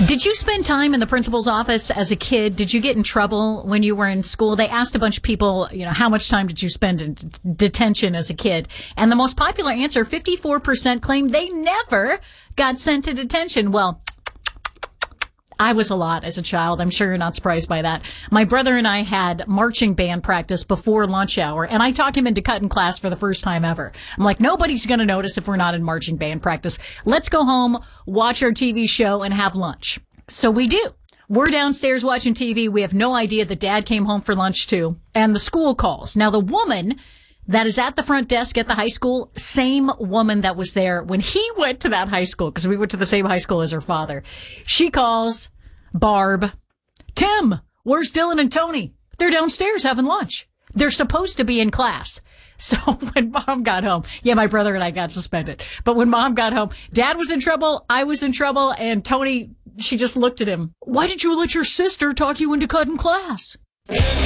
Did you spend time in the principal's office as a kid? Did you get in trouble when you were in school? They asked a bunch of people, how much time did you spend in detention as a kid? And the most popular answer, 54% claimed they never got sent to detention. Well, I was a lot as a child. I'm sure you're not surprised by that. My brother and I had marching band practice before lunch hour, and I talked him into cutting class for the first time ever. I'm like, nobody's going to notice if we're not in marching band practice. Let's go home, watch our TV show, and have lunch. So we do. We're downstairs watching TV. We have no idea that Dad came home for lunch too. And the school calls. Now, the woman that is at the front desk at the high school, same woman that was there when he went to that high school, because we went to the same high school as her father. She calls Barb. Tim, where's Dylan and Tony? They're downstairs having lunch. They're supposed to be in class. So when Mom got home, my brother and I got suspended. But when Mom got home, Dad was in trouble, I was in trouble, and Tony, she just looked at him. Why did you let your sister talk you into cutting class?